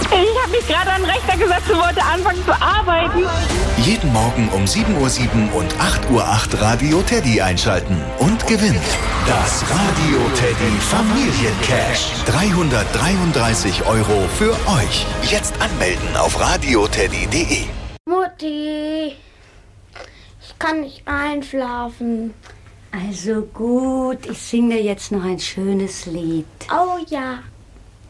Ich habe mich gerade an den Rechner gesetzt und wollte anfangen zu arbeiten. Jeden Morgen um 7:07 Uhr und 8:08 Uhr Radio Teddy einschalten und gewinnen. Das Radio Teddy Familiencash. 333 € für euch. Jetzt anmelden auf radioteddy.de. Mutti, ich kann nicht einschlafen. Also gut, ich singe dir jetzt noch ein schönes Lied. Oh ja.